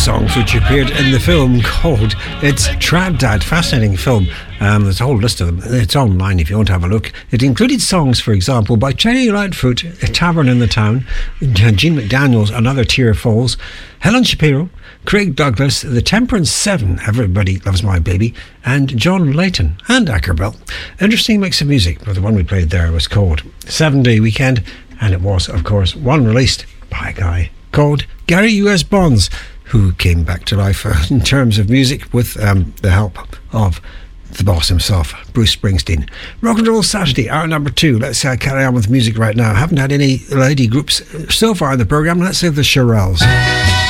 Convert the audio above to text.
songs which appeared in the film called It's Trad Dad. Fascinating film. There's a whole list of them. It's online if you want to have a look. It included songs, for example, by Cherry Lightfoot, A Tavern in the Town, Gene McDaniels, Another Tear Falls, Helen Shapiro, Craig Douglas, The Temperance Seven, Everybody Loves My Baby, and John Layton and Ackerbell. Interesting mix of music, but the one we played there was called 7 Day Weekend, and it was, of course, one released by a guy called Gary U.S. Bonds, who came back to life in terms of music with the help of the boss himself, Bruce Springsteen. Rock and Roll Saturday, hour number 2. Let's carry on with music right now. Haven't had any lady groups so far in the programme. Let's have the Shirelles.